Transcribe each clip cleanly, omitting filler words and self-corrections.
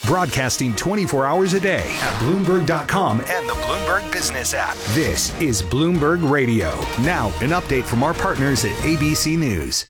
Broadcasting 24 hours a day at Bloomberg.com and the Bloomberg Business app. This is Bloomberg Radio. Now, an update from our partners at ABC News.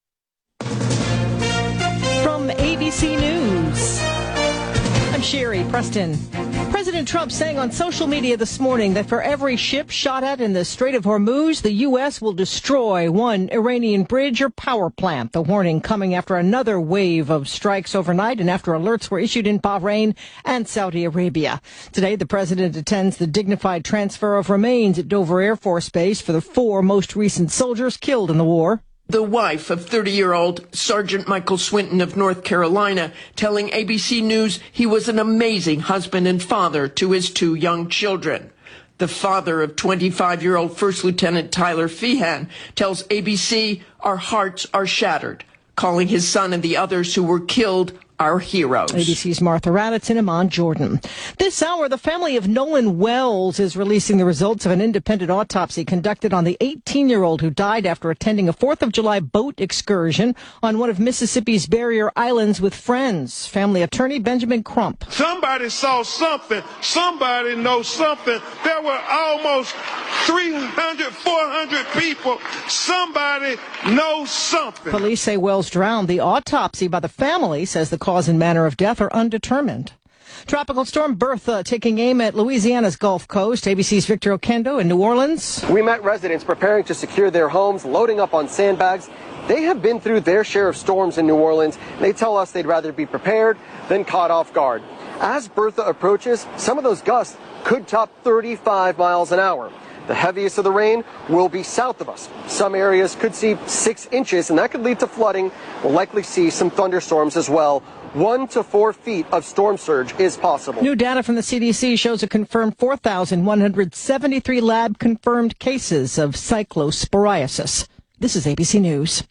From ABC News, I'm Sherry Preston. President Trump saying on social media this morning that for every ship shot at in the Strait of Hormuz, the U.S. will destroy one Iranian bridge or power plant. The warning coming after another wave of strikes overnight and after alerts were issued in Bahrain and Saudi Arabia. Today, the president attends the dignified transfer of remains at Dover Air Force Base for the 4 most recent soldiers killed in the war. The wife of 30-year-old Sergeant Michael Swinton of North Carolina telling ABC News he was an amazing husband and father to his 2 young children. The father of 25-year-old First Lieutenant Tyler Feehan tells ABC, "Our hearts are shattered," calling his son and the others who were killed our heroes. ABC's Martha Raddatz in Amman, Jordan. This hour, the family of Nolan Wells is releasing the results of an independent autopsy conducted on the 18-year-old who died after attending a 4th of July boat excursion on one of Mississippi's barrier islands with friends. Family attorney Benjamin Crump. Somebody saw something. Somebody knows something. There were almost 300, 400 people. Somebody knows something. Police say Wells drowned. The autopsy by the family says the cause and manner of death are undetermined. Tropical storm Bertha taking aim at Louisiana's Gulf Coast. ABC's Victor Oquendo in New Orleans. We met residents preparing to secure their homes, loading up on sandbags. They have been through their share of storms in New Orleans. They tell us they'd rather be prepared than caught off guard. As Bertha approaches, some of those gusts could top 35 miles an hour. The heaviest of the rain will be south of us. Some areas could see 6 inches, and that could lead to flooding. We'll likely see some thunderstorms as well. 1 to 4 feet of storm surge is possible. New data from the CDC shows a confirmed 4,173 lab-confirmed cases of cyclosporiasis. This is ABC News.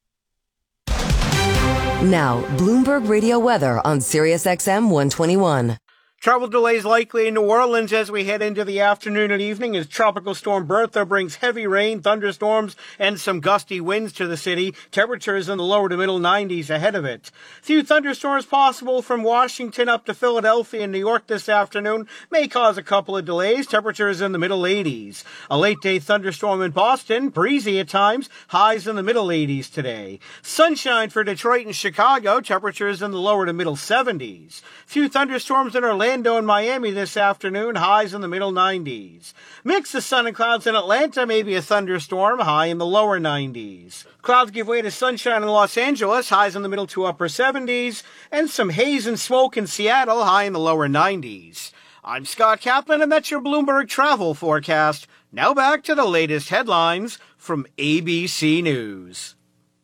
Now, Bloomberg Radio weather on Sirius XM 121. Travel delays likely in New Orleans as we head into the afternoon and evening as Tropical Storm Bertha brings heavy rain, thunderstorms, and some gusty winds to the city. Temperatures in the lower to middle 90s ahead of it. Few thunderstorms possible from Washington up to Philadelphia and New York this afternoon may cause a couple of delays. Temperatures in the middle 80s. A late-day thunderstorm in Boston, breezy at times, highs in the middle 80s today. Sunshine for Detroit and Chicago, temperatures in the lower to middle 70s. Few thunderstorms in Orlando and Miami this afternoon, highs in the middle 90s. Mix of sun and clouds in Atlanta, maybe a thunderstorm, high in the lower 90s. Clouds give way to sunshine in Los Angeles, highs in the middle to upper 70s, and some haze and smoke in Seattle, high in the lower 90s. I'm Scott Kaplan, and that's your Bloomberg travel forecast. Now back to the latest headlines from ABC News.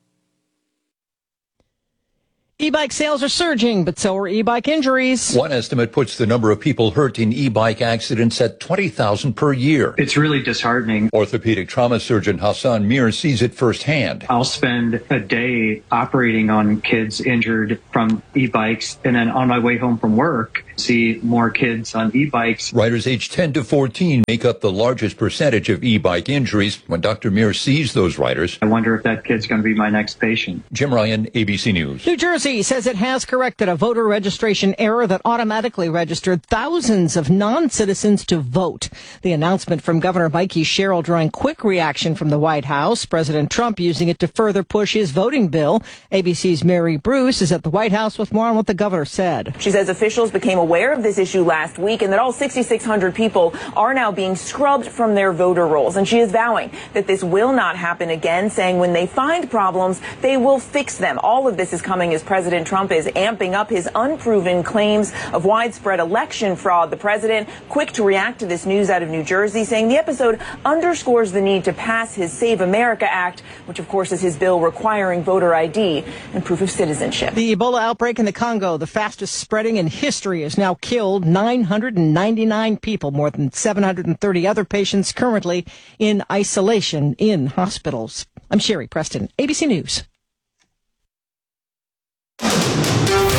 E-bike sales are surging, but so are e-bike injuries. One estimate puts the number of people hurt in e-bike accidents at 20,000 per year. It's really disheartening. Orthopedic trauma surgeon Hassan Mir sees it firsthand. I'll spend a day operating on kids injured from e-bikes, and then on my way home from work, see more kids on e-bikes. Riders aged 10 to 14 make up the largest percentage of e-bike injuries. When Dr. Mir sees those riders, I wonder if that kid's going to be my next patient. Jim Ryan, ABC News. New Jersey says it has corrected a voter registration error that automatically registered thousands of non-citizens to vote. The announcement from Governor Mikey Sherrill drawing quick reaction from the White House. President Trump using it to further push his voting bill. ABC's Mary Bruce is at the White House with more on what the governor said. She says officials became aware of this issue last week and that all 6,600 people are now being scrubbed from their voter rolls. And she is vowing that this will not happen again, saying when they find problems, they will fix them. All of this is coming as President Trump is amping up his unproven claims of widespread election fraud. The president quick to react to this news out of New Jersey, saying the episode underscores the need to pass his Save America Act, which of course is his bill requiring voter ID and proof of citizenship. The Ebola outbreak in the Congo, the fastest spreading in history, has now killed 999 people, more than 730 other patients currently in isolation in hospitals. I'm Sherry Preston, ABC News.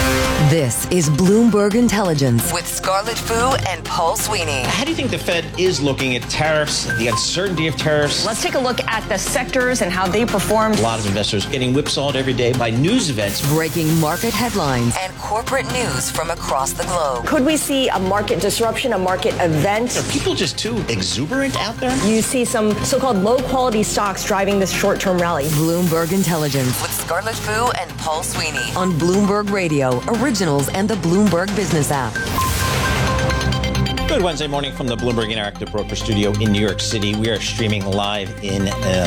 This is Bloomberg Intelligence with Scarlett Fu and Paul Sweeney. How do you think the Fed is looking at tariffs, the uncertainty of tariffs? Let's take a look at the sectors and how they performed. A lot of investors getting whipsawed every day by news events. Breaking market headlines and corporate news from across the globe. Could we see a market disruption, a market event? Are people just too exuberant out there? You see some so-called low-quality stocks driving this short-term rally. Bloomberg Intelligence with Scarlett Fu and Paul Sweeney on Bloomberg Radio, Originals, and the Bloomberg Business app. Good Wednesday morning from the Bloomberg Interactive Broker Studio in New York City. We are streaming live in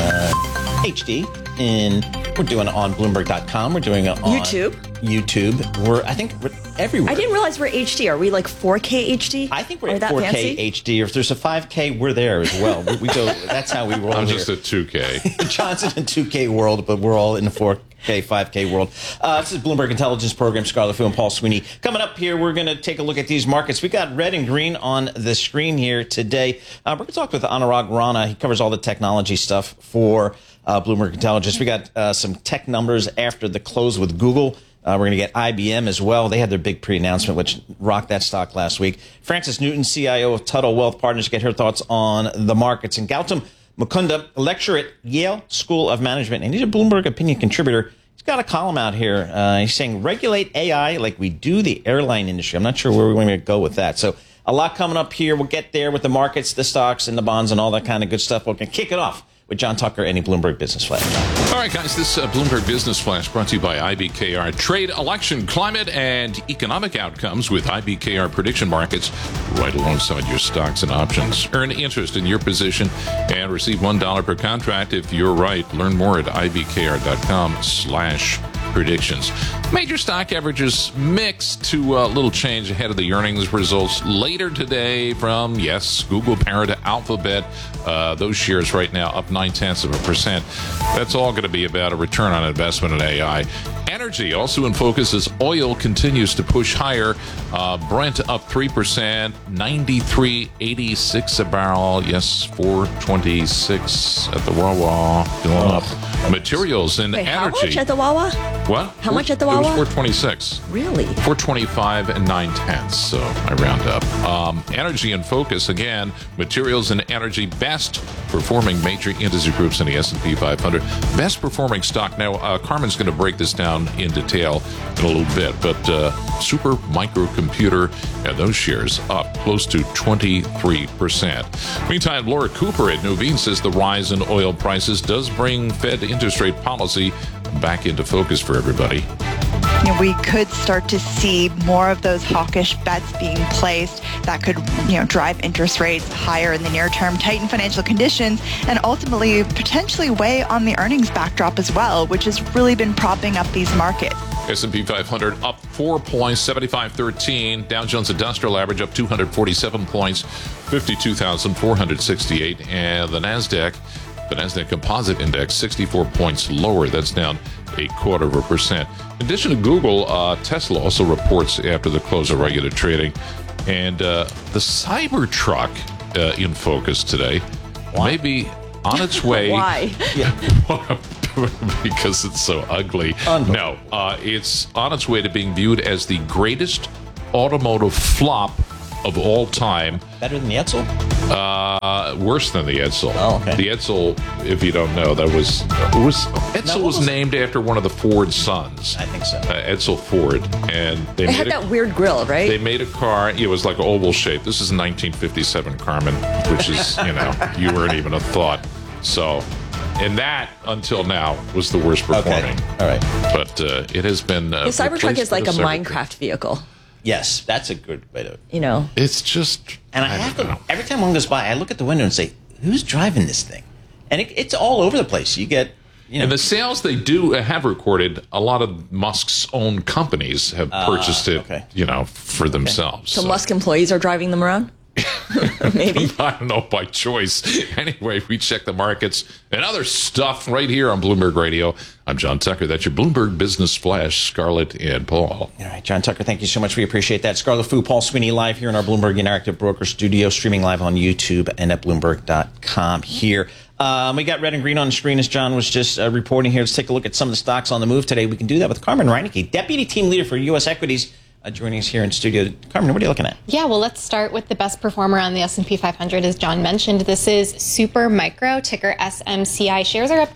HD. We're doing it on Bloomberg.com. We're doing it on YouTube. I think we're everywhere. I didn't realize we're HD. Are we like 4K HD? I think we're at 4K HD. Or if there's a 5K, we're there as well. We go. That's how we roll. I'm just at 2K. John's in a 2K world, but we're all in the 4K, 5K world. This is Bloomberg Intelligence Program. Scarlett Fu and Paul Sweeney. Coming up here, we're going to take a look at these markets. We got red and green on the screen here today. We're going to talk with Anurag Rana. He covers all the technology stuff for Bloomberg Intelligence. We got some tech numbers after the close with Google. We're going to get IBM as well. They had their big pre-announcement, which rocked that stock last week. Frances Newton, CIO of Tuttle Wealth Partners, get her thoughts on the markets. And Gautam Mukunda, lecturer at Yale School of Management, and he's a Bloomberg opinion contributor. He's got a column out here. He's saying, regulate AI like we do the airline industry. I'm not sure where we're going to go with that. So a lot coming up here. We'll get there with the markets, the stocks, and the bonds, and all that kind of good stuff. We're going to kick it off with John Tucker and a Bloomberg Business Flash. All right, guys, this Bloomberg Business Flash brought to you by IBKR. Trade, election, climate, and economic outcomes with IBKR prediction markets right alongside your stocks and options. Earn interest in your position and receive $1 per contract if you're right. Learn more at ibkr.com/predictions. Major stock averages mixed to a little change ahead of the earnings results later today from, Google parent Alphabet. Those shares right now up 0.9%. That's all going to be about a return on investment in AI. Energy also in focus as oil continues to push higher. Brent up 3%, 93.86 a barrel. Yes, 426 at the Wawa. Going up. Materials and energy. How much at the Wawa? What? How much at the Wawa? It was 426. Really? 425 and 9/10. So I round up. Energy in focus again. Materials and energy best performing major industry groups in the S&P 500. Best performing stock. Now, Carmen's going to break this down in detail in a little bit, but Super Microcomputer and those shares up close to 23%. Meantime, Laura Cooper at Nuveen says the rise in oil prices does bring Fed interest rate policy back into focus for everybody. We could start to see more of those hawkish bets being placed that could, drive interest rates higher in the near term, tighten financial conditions, and ultimately potentially weigh on the earnings backdrop as well, which has really been propping up these markets. S&P 500 up 4 points, 75.13. Dow Jones Industrial Average up 247 points, 52,468. And the NASDAQ Composite Index 64 points lower. That's down 0.25%. In addition to Google, Tesla also reports after the close of regular trading. And the Cybertruck in focus today may be on its way. Why? Because it's so ugly. No, it's on its way to being viewed as the greatest automotive flop of all time. Better than the Edsel? Worse than the Edsel. Oh, okay. The Edsel, if you don't know, Edsel was named after one of the Ford sons. I think so. Edsel Ford, and they had that weird grill, right? They made a car. It was like an oval shape. This is 1957, Carmen, which is you weren't even a thought. So. And that, until now, was the worst performing. Okay. All right. But it has been. The Cybertruck is like a Minecraft vehicle. Yes, that's a good way to. It's just. And I have to. Every time one goes by, I look at the window and say, "Who's driving this thing?" And it's all over the place. You get. And the sales they do have recorded, a lot of Musk's own companies have purchased it, for themselves. So Musk employees are driving them around? Maybe. I don't know, by choice. Anyway, we check the markets and other stuff right here on Bloomberg Radio. I'm John Tucker. That's your Bloomberg Business Flash, Scarlett and Paul. All right, John Tucker, thank you so much. We appreciate that. Scarlett Fu, Paul Sweeney live here in our Bloomberg Interactive Broker Studio, streaming live on YouTube and at Bloomberg.com here. We got red and green on the screen, as John was just reporting here. Let's take a look at some of the stocks on the move today. We can do that with Carmen Reineke, Deputy Team Leader for U.S. Equities. joining us here in studio. Carmen, what are you looking at? Yeah, well, let's start with the best performer on the S&P 500, as John mentioned. This is Super Micro, ticker SMCI. Shares are up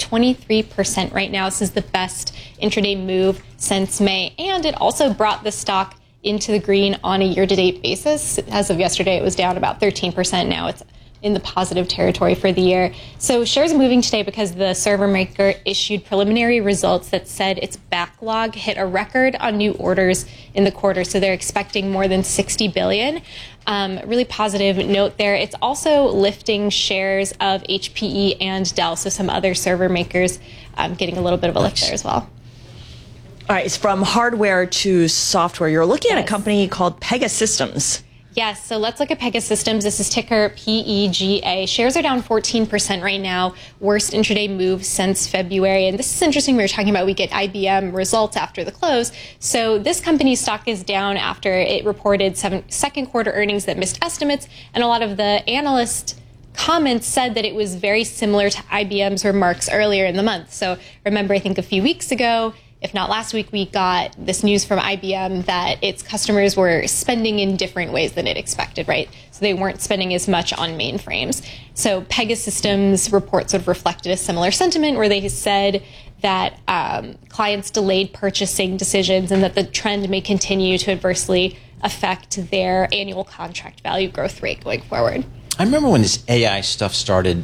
23% right now. This is the best intraday move since May, and it also brought the stock into the green on a year-to-date basis. As of yesterday, it was down about 13%. Now it's in the positive territory for the year. So shares are moving today because the server maker issued preliminary results that said its backlog hit a record on new orders in the quarter. So they're expecting more than 60 billion. Really positive note there. It's also lifting shares of HPE and Dell. So some other server makers getting a little bit of a lift there as well. All right, it's from hardware to software. You're looking at a company called Pegasystems. Yes, so let's look at Pegasystems. This is ticker PEGA. Shares are down 14% right now. Worst intraday move since February. And this is interesting. We were talking about we get IBM results after the close. So this company's stock is down after it reported second quarter earnings that missed estimates. And a lot of the analyst comments said that it was very similar to IBM's remarks earlier in the month. So remember, I think a few weeks ago, if not last week, we got this news from IBM that its customers were spending in different ways than it expected, right? So they weren't spending as much on mainframes. So Pegasystems report sort of reflected a similar sentiment where they said that clients delayed purchasing decisions and that the trend may continue to adversely affect their annual contract value growth rate going forward. I remember when this AI stuff started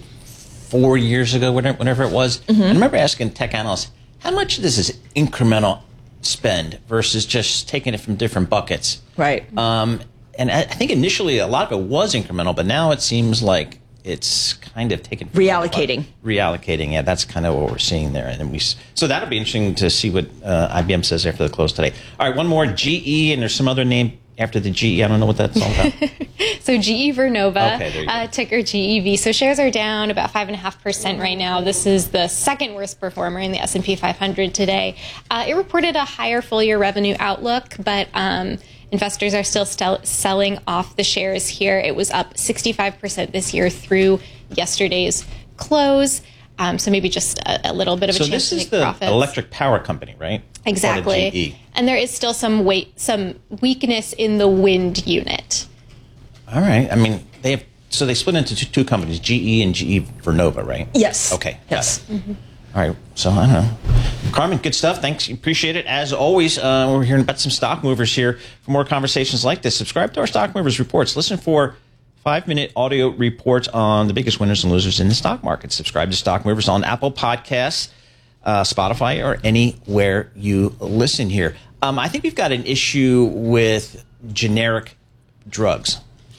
4 years ago, whenever it was. Mm-hmm. I remember asking tech analysts, how much of this is incremental spend versus just taking it from different buckets? Right. And I think initially a lot of it was incremental, but now it seems like it's kind of taken reallocating. Reallocating, yeah, that's kind of what we're seeing there. And so that'll be interesting to see what IBM says after the close today. All right, one more, GE, and there's some other name after the GE. I don't know what that's all about. So GE Vernova, okay, ticker GEV. So shares are down about 5.5% right now. This is the second worst performer in the S&P 500 today. It reported a higher full-year revenue outlook, but investors are still selling off the shares here. It was up 65% this year through yesterday's close. So maybe just a little bit of a chance to make profits. So this is the electric power company, right? Exactly. GE. And there is still some weakness in the wind unit. All right. I mean, they split into two companies, GE and GE Vernova, right? Yes. Okay. Yes. Mm-hmm. All right. So I don't know. Carmen, good stuff. Thanks. Appreciate it. As always, we're hearing about some stock movers here. For more conversations like this, subscribe to our Stock Movers Reports. Listen for 5-minute audio reports on the biggest winners and losers in the stock market. Subscribe to Stock Movers on Apple Podcasts, Spotify, or anywhere you listen here. I think we've got an issue with generic drugs.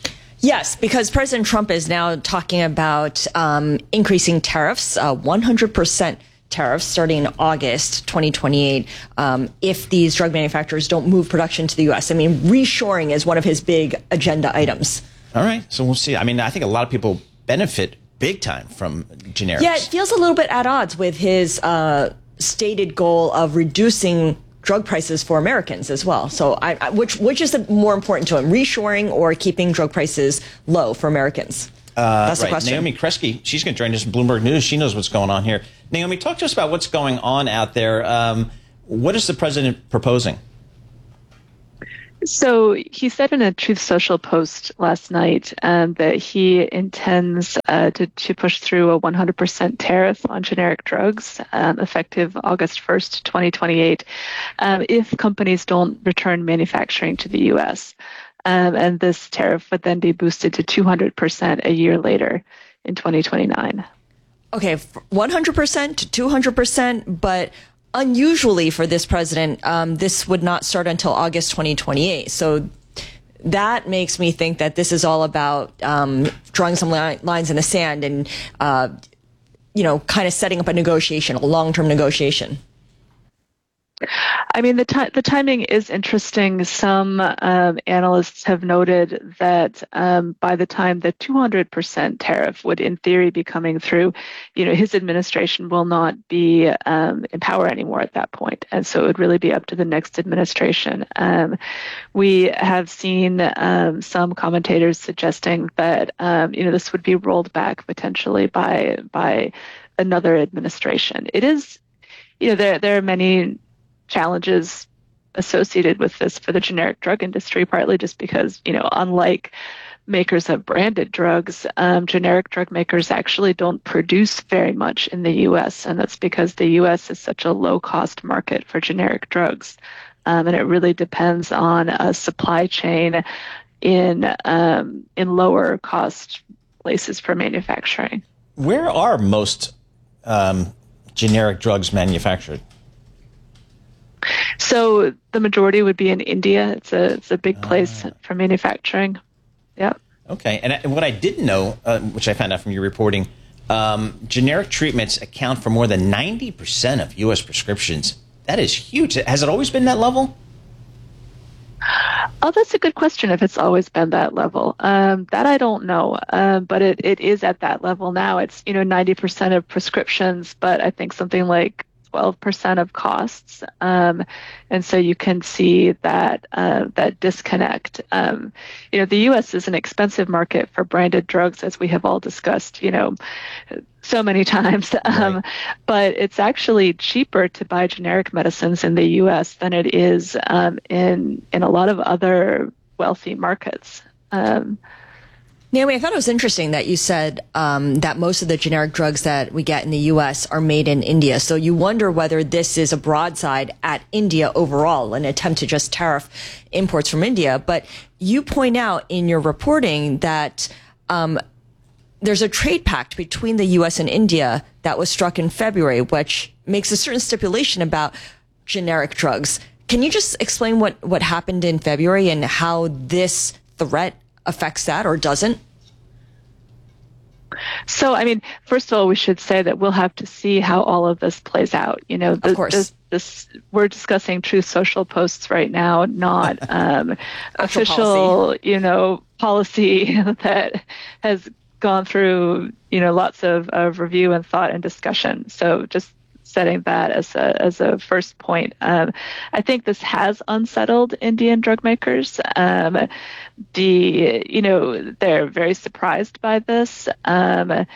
Yes, because President Trump is now talking about increasing tariffs, 100% tariffs starting in August 2028 if these drug manufacturers don't move production to the U.S. I mean, reshoring is one of his big agenda items. All right, so we'll see. I mean, I think a lot of people benefit big time from generics. Yeah, it feels a little bit at odds with his stated goal of reducing drug prices for Americans as well. So which is more important to him, reshoring or keeping drug prices low for Americans? That's the question. Naomi Kresge, she's going to join us from Bloomberg News. She knows what's going on here. Naomi, talk to us about what's going on out there. What is the president proposing? So he said in a Truth Social post last night that he intends to push through a 100% tariff on generic drugs effective August 1st, 2028, if companies don't return manufacturing to the U.S. And this tariff would then be boosted to 200% a year later in 2029. Okay, 100% to 200%, but unusually for this president, this would not start until August 2028. So that makes me think that this is all about drawing some lines in the sand and, kind of setting up a negotiation, a long-term negotiation. I mean, the timing is interesting. Some analysts have noted that by the time the 200% tariff would, in theory, be coming through, his administration will not be in power anymore at that point, and so it would really be up to the next administration. We have seen some commentators suggesting that this would be rolled back potentially by another administration. It is, there are many challenges associated with this for the generic drug industry, partly just because, unlike makers of branded drugs, generic drug makers actually don't produce very much in the U.S., and that's because the U.S. is such a low-cost market for generic drugs. And it really depends on a supply chain in lower-cost places for manufacturing. Where are most generic drugs manufactured? So the majority would be in India. It's a big place for manufacturing. Yeah. Okay. And what I didn't know, which I found out from your reporting, generic treatments account for more than 90% of U.S. prescriptions. That is huge. Has it always been that level? Oh, that's a good question, if it's always been that level. That I don't know, but it is at that level now. It's, 90% of prescriptions, but I think something like 12% of costs. And so you can see that that disconnect. The U.S. is an expensive market for branded drugs, as we have all discussed, so many times. Right. But it's actually cheaper to buy generic medicines in the U.S. than it is in a lot of other wealthy markets. Naomi, I thought it was interesting that you said that most of the generic drugs that we get in the U.S. are made in India. So you wonder whether this is a broadside at India overall, an attempt to just tariff imports from India. But you point out in your reporting that there's a trade pact between the U.S. and India that was struck in February, which makes a certain stipulation about generic drugs. Can you just explain what happened in February and how this threat affects that or doesn't? So, first of all, we should say that we'll have to see how all of this plays out. Of course. We're discussing Truth Social posts right now, not official, policy that has gone through, lots of review and thought and discussion. So just setting that as a first point. I think this has unsettled Indian drug makers. They're very surprised by this. I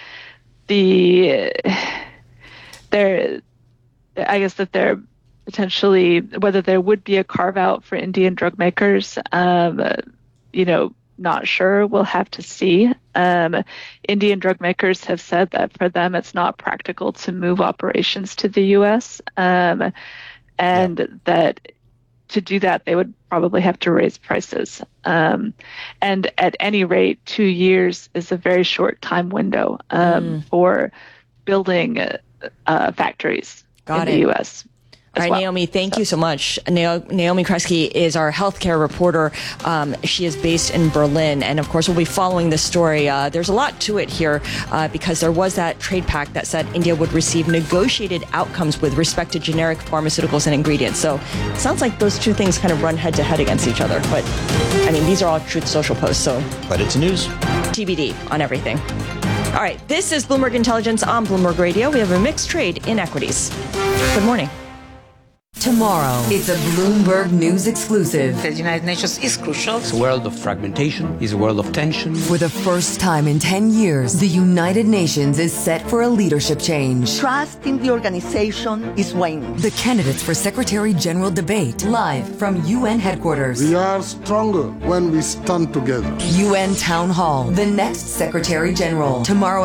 guess that they're potentially, whether there would be a carve out for Indian drug makers, not sure. We'll have to see. Indian drug makers have said that for them it's not practical to move operations to the U.S. That to do that they would probably have to raise prices. And at any rate, 2 years is a very short time window for building factories in the U.S. All right, Naomi, thank you so much. Naomi Kresge is our healthcare reporter. She is based in Berlin. And, of course, we'll be following this story. There's a lot to it here because there was that trade pact that said India would receive negotiated outcomes with respect to generic pharmaceuticals and ingredients. So it sounds like those two things kind of run head to head against each other. But, these are all Truth Social posts. But it's news. TBD on everything. All right, this is Bloomberg Intelligence on Bloomberg Radio. We have a mixed trade in equities. Good morning. Tomorrow, it's a Bloomberg News exclusive. The United Nations is crucial. It's a world of fragmentation, it's a world of tension. For the first time in 10 years, the United Nations is set for a leadership change. Trust in the organization is waning. The candidates for Secretary General debate live from UN headquarters. We are stronger when we stand together. UN Town Hall, the next Secretary General. Tomorrow